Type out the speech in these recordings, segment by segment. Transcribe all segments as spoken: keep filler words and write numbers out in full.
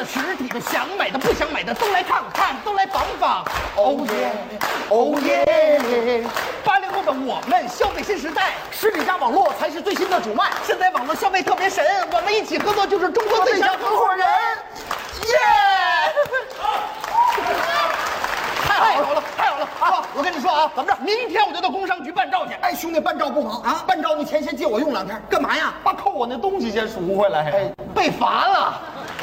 实体的，想买的不想买的都来看看，都来仿仿。 哦耶，哦耶！ 八零后的我们消费新时代， 实体加网络才是最新的主脉。 现在网络消费特别神，我们一起合作就是中国最强合伙人。耶！太好了，太好了！好，我跟你说啊，怎么着？明天我就到工商局办照去。 哎，兄弟，办照不好啊！办照那钱先借我用两天， 干嘛呀？ 把扣我那东西先赎回来。 哎，被罚了。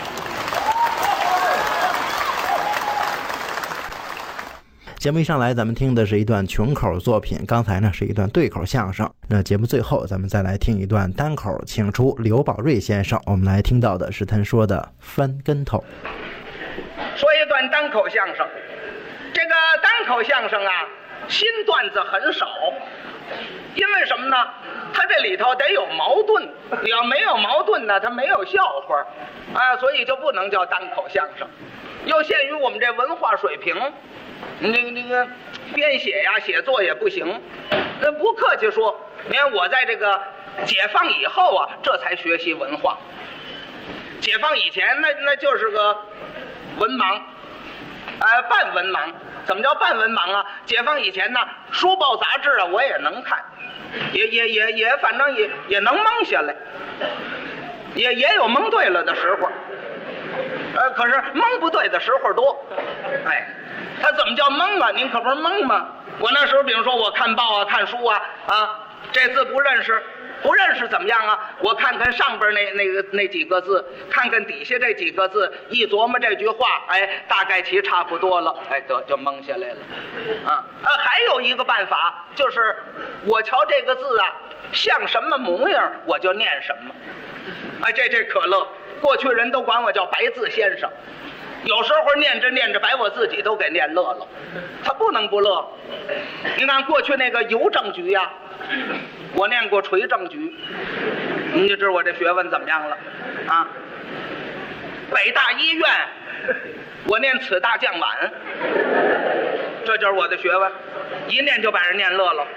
节目一上来，咱们听的是一段群口作品，刚才呢是一段对口相声。那节目最后，咱们再来听一段单口，请出刘宝瑞先生。我们来听到的是他说的翻跟头。 说一段单口相声，这个单口相声啊，新段子很少，因为什么呢？它这里头得有矛盾，你要没有矛盾呢，它没有笑话啊，所以就不能叫单口相声。又限于我们这文化水平，你这个这个编写呀、写作也不行。那不客气说，你看我在这个解放以后啊，这才学习文化。解放以前那那就是个文盲，呃，半文盲。怎么叫半文盲啊？解放以前呢，书报杂志啊，我也能看，也也也也，反正也也能蒙下来，也也有蒙对了的时候，呃，可是蒙不对的时候多。哎，他怎么叫蒙啊？您可不是蒙吗？我那时候，比如说我看报啊、看书啊，啊，这字不认识。不认识怎么样啊？我看看上边那那个那几个字，看看底下这几个字，一琢磨这句话，哎，大概其差不多了，哎，得就蒙下来了，啊呃，还有一个办法，就是我瞧这个字啊，像什么模样，我就念什么，哎，这这可乐，过去人都管我叫白字先生。有时候念着念着，把我自己都给念乐了。他不能不乐。您看过去那个邮政局呀、啊，我念过垂政局，您就知道我这学问怎么样了啊。北大医院，我念此大将晚，这就是我的学问，一念就把人念乐了。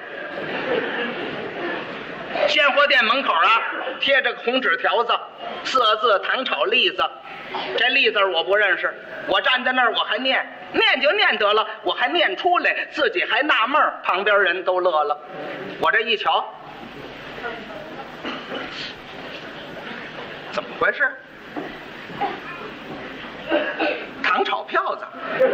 鲜货店门口啊，贴着个红纸条子，四个字糖炒栗子。这栗子我不认识，我站在那儿我还念，念就念得了，我还念出来，自己还纳闷，旁边人都乐了。我这一瞧，怎么回事？糖炒票子，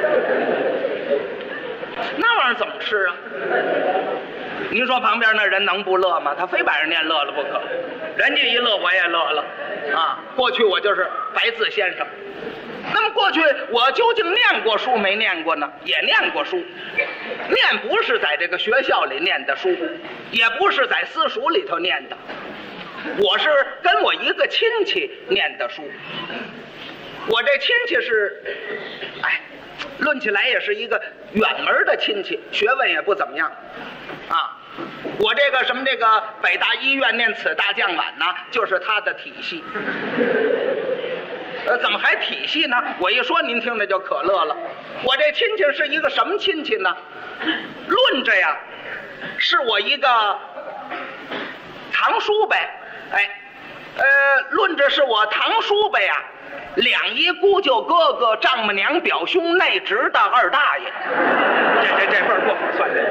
那玩意儿怎么吃啊？您说旁边那人能不乐吗？他非把人念乐了不可，人家一乐我也乐了啊！过去我就是白字先生，那么过去我究竟念过书没念过呢？也念过书，念不是在这个学校里念的书，也不是在私塾里头念的，我是跟我一个亲戚念的书。我这亲戚是，哎，论起来也是一个远门的亲戚，学问也不怎么样啊。我这个什么这个北大医院念此大将晚呢，就是他的体系。呃，怎么还体系呢？我一说您听着就可乐了。我这亲戚是一个什么亲戚呢？论着呀，是我一个堂叔呗。哎，呃，论着是我堂叔呗呀。两姨姑舅哥哥丈母娘表兄内侄的二大爷，这这这份不好算，这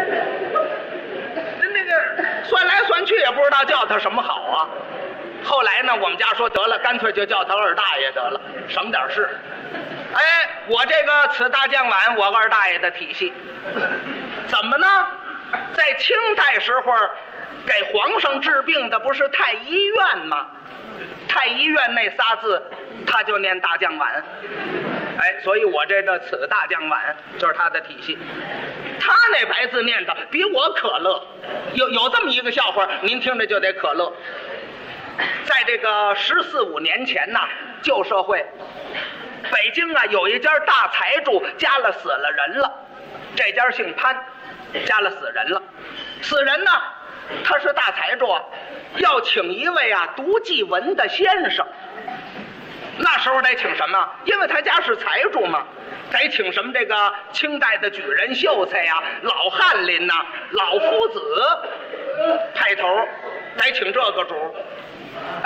份那个算来算去也不知道叫他什么好啊。后来呢，我们家说得了，干脆就叫他二大爷得了，省点事。哎，我这个此大将晚，我二大爷的体系，怎么呢？在清代时候，给皇上治病的不是太医院吗？太医院那仨字，他就念大将晚，哎，所以我这个此大将晚就是他的体系。他那白字念的比我可乐，有有这么一个笑话，您听着就得可乐。在这个十四五年前呐，旧社会，北京啊有一家大财主家了死了人了，这家姓潘，家了死人了，死人呢。他是大财主啊，要请一位啊读祭文的先生。那时候得请什么？因为他家是财主嘛，得请什么这个清代的举人秀才呀、啊、老翰林呐、啊、老夫子派头，得请这个主。